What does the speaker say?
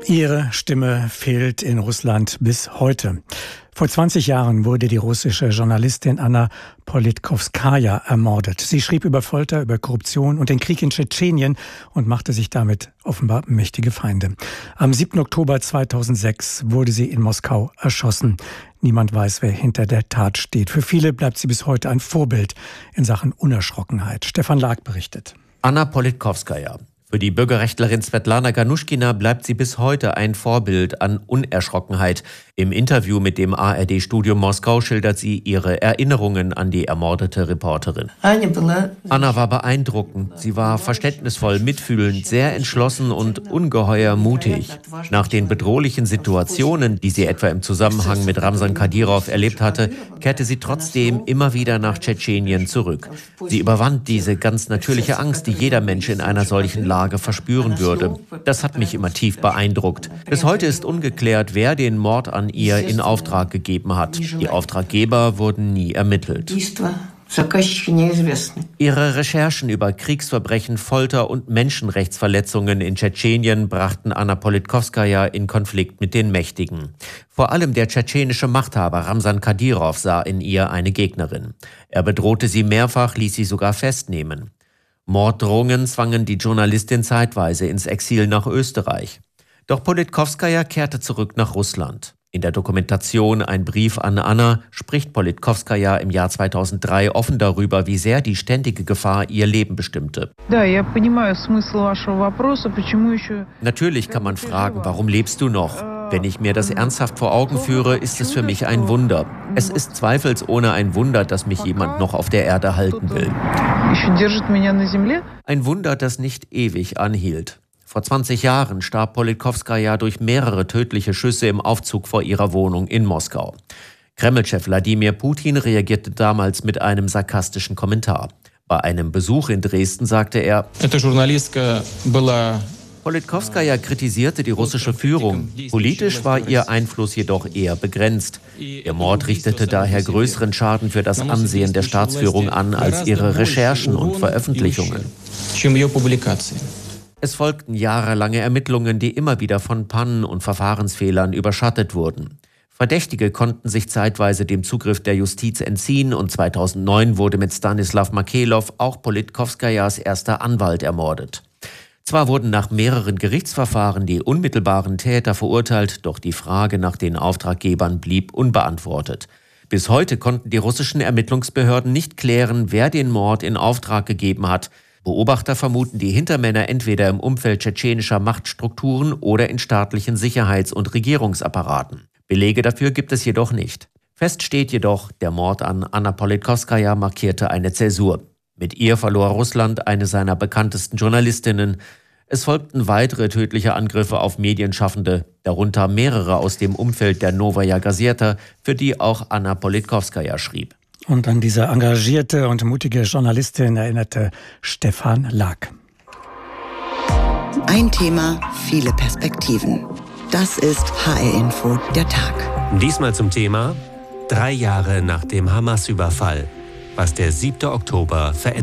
Ihre Stimme fehlt in Russland bis heute. Vor 20 Jahren wurde die russische Journalistin Anna Politkovskaja ermordet. Sie schrieb über Folter, über Korruption und den Krieg in Tschetschenien und machte sich damit offenbar mächtige Feinde. Am 7. Oktober 2006 wurde sie in Moskau erschossen. Niemand weiß, wer hinter der Tat steht. Für viele bleibt sie bis heute ein Vorbild in Sachen Unerschrockenheit. Stefan Lag berichtet. Anna Politkovskaja. Für die Bürgerrechtlerin Svetlana Ganushkina bleibt sie bis heute ein Vorbild an Unerschrockenheit. Im Interview mit dem ARD-Studio Moskau schildert sie ihre Erinnerungen an die ermordete Reporterin. Anna war beeindruckend. Sie war verständnisvoll, mitfühlend, sehr entschlossen und ungeheuer mutig. Nach den bedrohlichen Situationen, die sie etwa im Zusammenhang mit Ramsan Kadyrov erlebt hatte, kehrte sie trotzdem immer wieder nach Tschetschenien zurück. Sie überwand diese ganz natürliche Angst, die jeder Mensch in einer solchen Lage verspüren würde. Das hat mich immer tief beeindruckt. Bis heute ist ungeklärt, wer den Mord an ihr in Auftrag gegeben hat. Die Auftraggeber wurden nie ermittelt. Ihre Recherchen über Kriegsverbrechen, Folter und Menschenrechtsverletzungen in Tschetschenien brachten Anna Politkovskaja in Konflikt mit den Mächtigen. Vor allem der tschetschenische Machthaber Ramsan Kadyrov sah in ihr eine Gegnerin. Er bedrohte sie mehrfach, ließ sie sogar festnehmen. Morddrohungen zwangen die Journalistin zeitweise ins Exil nach Österreich. Doch Politkovskaja kehrte zurück nach Russland. In der Dokumentation Ein Brief an Anna spricht Politkovskaja im Jahr 2003 offen darüber, wie sehr die ständige Gefahr ihr Leben bestimmte. Natürlich kann man fragen, warum lebst du noch? Wenn ich mir das ernsthaft vor Augen führe, ist es für mich ein Wunder. Es ist zweifelsohne ein Wunder, dass mich jemand noch auf der Erde halten will. Ein Wunder, das nicht ewig anhielt. Vor 20 Jahren starb Politkovskaja durch mehrere tödliche Schüsse im Aufzug vor ihrer Wohnung in Moskau. Kremlchef Wladimir Putin reagierte damals mit einem sarkastischen Kommentar. Bei einem Besuch in Dresden sagte er: Politkovskaja kritisierte die russische Führung. Politisch war ihr Einfluss jedoch eher begrenzt. Ihr Mord richtete daher größeren Schaden für das Ansehen der Staatsführung an als ihre Recherchen und Veröffentlichungen. Es folgten jahrelange Ermittlungen, die immer wieder von Pannen und Verfahrensfehlern überschattet wurden. Verdächtige konnten sich zeitweise dem Zugriff der Justiz entziehen und 2009 wurde mit Stanislav Makelov auch Politkovskajas erster Anwalt ermordet. Zwar wurden nach mehreren Gerichtsverfahren die unmittelbaren Täter verurteilt, doch die Frage nach den Auftraggebern blieb unbeantwortet. Bis heute konnten die russischen Ermittlungsbehörden nicht klären, wer den Mord in Auftrag gegeben hat. Beobachter vermuten die Hintermänner entweder im Umfeld tschetschenischer Machtstrukturen oder in staatlichen Sicherheits- und Regierungsapparaten. Belege dafür gibt es jedoch nicht. Fest steht jedoch, der Mord an Anna Politkovskaja markierte eine Zäsur. Mit ihr verlor Russland eine seiner bekanntesten Journalistinnen. Es folgten weitere tödliche Angriffe auf Medienschaffende, darunter mehrere aus dem Umfeld der Novaya Gazeta, für die auch Anna Politkovskaja schrieb. Und an diese engagierte und mutige Journalistin erinnerte Stefan Lag. Ein Thema, viele Perspektiven. Das ist HR Info, der Tag. Diesmal zum Thema 3 Jahre nach dem Hamas-Überfall, was der 7. Oktober verändert.